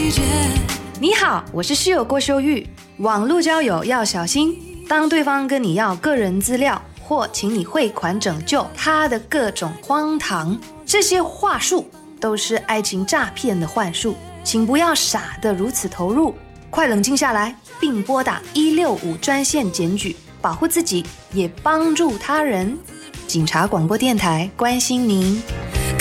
你好，我是室友郭秀玉。网络交友要小心，当对方跟你要个人资料或请你汇款拯救他的各种荒唐，这些话术都是爱情诈骗的幻术，请不要傻得如此投入，快冷静下来，并拨打165专线检举，保护自己也帮助他人。警察广播电台关心您。